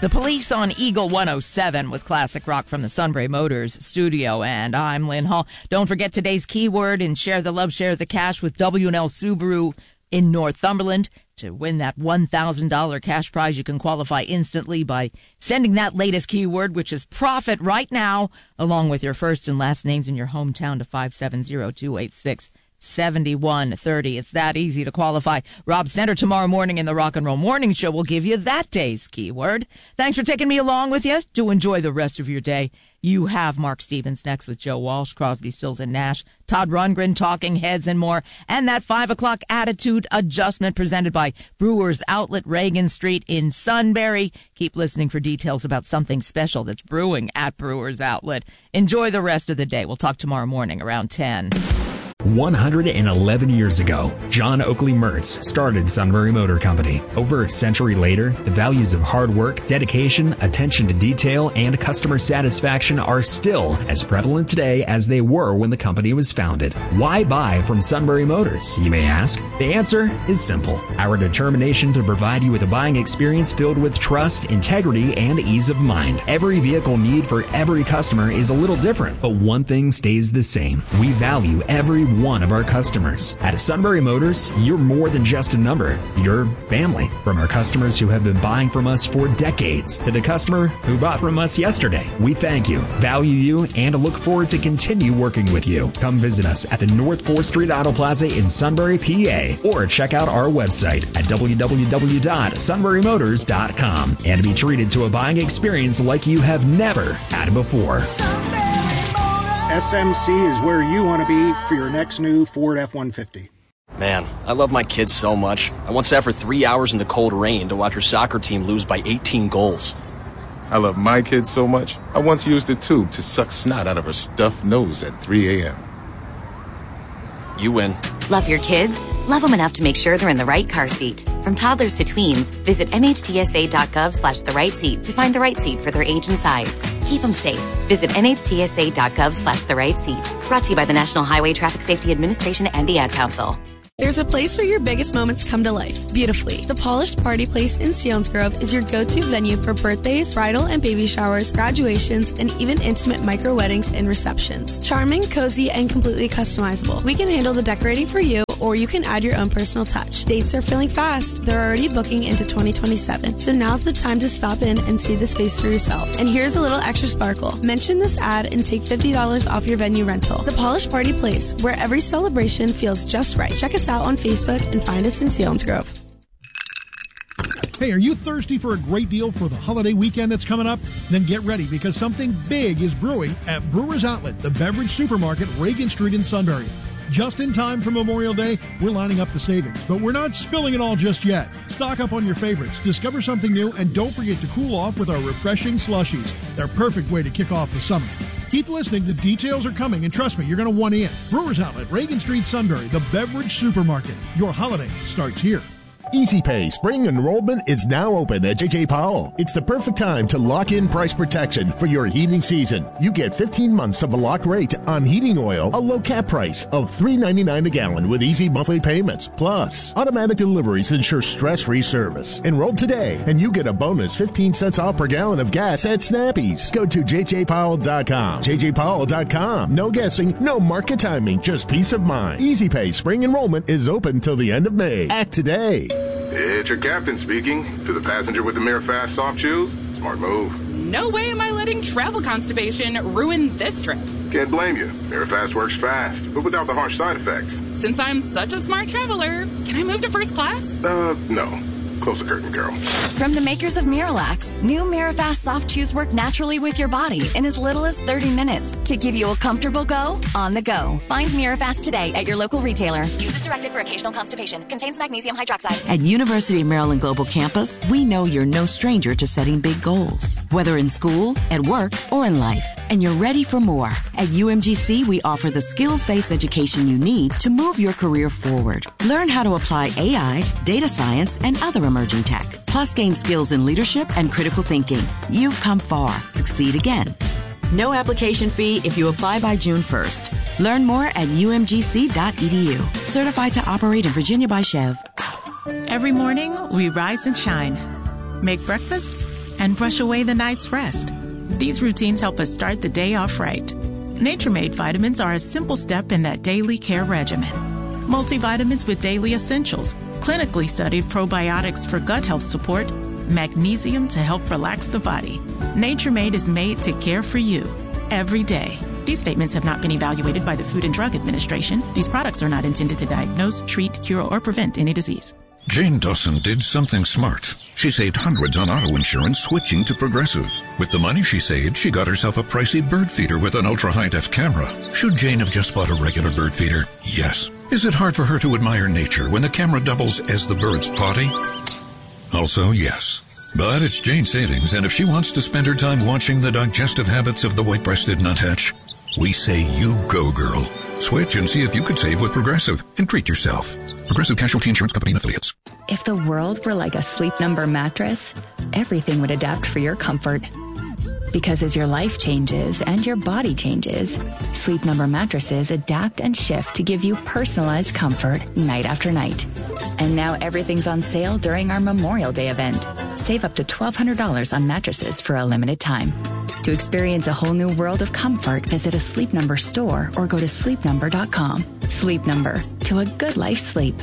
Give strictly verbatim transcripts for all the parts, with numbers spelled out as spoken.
The Police on Eagle one oh seven with classic rock from the Sunbury Motors studio. And I'm Lynn Hall. Don't forget today's keyword and share the love, share the cash with W and L Subaru in Northumberland. To win that one thousand dollars cash prize, you can qualify instantly by sending that latest keyword, which is profit, right now, along with your first and last names in your hometown to five seven zero, two eight six, seven one three zero. It's that easy to qualify. Rob Center tomorrow morning in the Rock and Roll Morning Show will give you that day's keyword. Thanks for taking me along with you. To enjoy the rest of your day. You have Mark Stevens next with Joe Walsh, Crosby, Stills and Nash, Todd Rundgren, Talking Heads and more. And that five o'clock attitude adjustment presented by Brewers Outlet, Reagan Street in Sunbury. Keep listening for details about something special that's brewing at Brewers Outlet. Enjoy the rest of the day. We'll talk tomorrow morning around ten. one hundred eleven years ago, John Oakley Mertz started Sunbury Motor Company. Over a century later, the values of hard work, dedication, attention to detail, and customer satisfaction are still as prevalent today as they were when the company was founded. Why buy from Sunbury Motors, you may ask? The answer is simple. Our determination to provide you with a buying experience filled with trust, integrity, and ease of mind. Every vehicle need for every customer is a little different, but one thing stays the same. We value every one of our customers. At Sunbury Motors, you're more than just a number. You're family. From our customers who have been buying from us for decades to the customer who bought from us yesterday, we thank you, value you, and look forward to continue working with you. Come visit us at the North fourth Street Auto Plaza in Sunbury, P A, or check out our website at w w w dot sunbury motors dot com and be treated to a buying experience like you have never had before. S M C is where you want to be for your next new Ford F one fifty. Man, I love my kids so much. I once sat for three hours in the cold rain to watch her soccer team lose by eighteen goals. I love my kids so much, I once used a tube to suck snot out of her stuffed nose at three a.m. You win. Love your kids? Love them enough to make sure they're in the right car seat. From toddlers to tweens, visit N H T S A dot gov slash the right seat to find the right seat for their age and size. Keep them safe. Visit N H T S A dot gov slash the right seat. Brought to you by the National Highway Traffic Safety Administration and the Ad Council. There's a place where your biggest moments come to life, beautifully. The Polished Party Place in Selinsgrove is your go-to venue for birthdays, bridal and baby showers, graduations, and even intimate micro-weddings and receptions. Charming, cozy, and completely customizable. We can handle the decorating for you, or you can add your own personal touch. Dates are filling fast. They're already booking into twenty twenty-seven, so now's the time to stop in and see the space for yourself. And here's a little extra sparkle. Mention this ad and take fifty dollars off your venue rental. The Polished Party Place, where every celebration feels just right. Check us out on Facebook and find us in Selinsgrove. Hey, are you thirsty for a great deal for the holiday weekend that's coming up? Then get ready, because something big is brewing at Brewers Outlet, the beverage supermarket, Reagan Street in Sunbury. Just in time for Memorial Day, we're lining up the savings, but we're not spilling it all just yet. Stock up on your favorites, discover something new, and don't forget to cool off with our refreshing slushies. They're a perfect way to kick off the summer. Keep listening, the details are coming, and trust me, you're going to want in. Brewers Outlet, Reagan Street, Sunbury, the beverage supermarket. Your holiday starts here. Easy Pay spring enrollment is now open at J J. Powell. It's the perfect time to lock in price protection for your heating season. You get fifteen months of a locked rate on heating oil, a low cap price of three ninety-nine a gallon with easy monthly payments. Plus, automatic deliveries ensure stress-free service. Enroll today and you get a bonus fifteen cents off per gallon of gas at Snappies. Go to j j powell dot com. j j powell dot com. No guessing, no market timing, just peace of mind. Easy Pay spring enrollment is open till the end of May. Act today. It's your captain speaking. To the passenger with the Mirafast soft chews, smart move. No way am I letting travel constipation ruin this trip. Can't blame you. Mirafast works fast, but without the harsh side effects. Since I'm such a smart traveler, can I move to first class? Uh, no. Close the curtain, girl. From the makers of Miralax, new Mirafast soft chews work naturally with your body in as little as thirty minutes to give you a comfortable go on the go. Find Mirafast today at your local retailer. Use as directed for occasional constipation. Contains magnesium hydroxide. At University of Maryland Global Campus, we know you're no stranger to setting big goals, whether in school, at work, or in life. And you're ready for more. At U M G C, we offer the skills-based education you need to move your career forward. Learn how to apply A I, data science, and other emerging tech. Plus, gain skills in leadership and critical thinking. You've come far. Succeed again. No application fee if you apply by June first. Learn more at u m g c dot e d u. Certified to operate in Virginia by Chev. Every morning, we rise and shine. Make breakfast and brush away the night's rest. These routines help us start the day off right. Nature Made vitamins are a simple step in that daily care regimen. Multivitamins with daily essentials, clinically studied probiotics for gut health support, magnesium to help relax the body. Nature Made is made to care for you every day. These statements have not been evaluated by the Food and Drug Administration. These products are not intended to diagnose, treat, cure, or prevent any disease. Jane Dawson did something smart. She saved hundreds on auto insurance switching to Progressive. With the money she saved, she got herself a pricey bird feeder with an ultra-high-def camera. Should Jane have just bought a regular bird feeder? Yes. Is it hard for her to admire nature when the camera doubles as the bird's potty? Also, yes. But it's Jane's savings, and if she wants to spend her time watching the digestive habits of the white-breasted nuthatch, we say you go, girl. Switch and see if you could save with Progressive and treat yourself. Progressive Casualty Insurance Company and Affiliates. If the world were like a Sleep Number mattress, everything would adapt for your comfort. Because as your life changes and your body changes, Sleep Number mattresses adapt and shift to give you personalized comfort night after night. And now everything's on sale during our Memorial Day event. Save up to twelve hundred dollars on mattresses for a limited time. To experience a whole new world of comfort, visit a Sleep Number store or go to sleep number dot com. Sleep Number, to a good life sleep.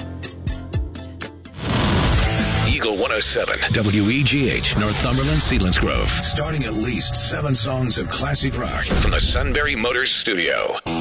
Eagle one oh seven, W E G H, Northumberland, Selinsgrove. Starting at least seven songs of classic rock from the Sunbury Motors studio.